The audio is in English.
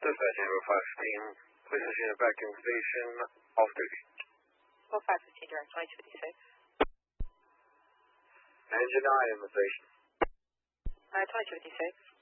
Dispatch April 515, please assume the backing station off duty. April 515, direct 2256. Engine ionization. 2256.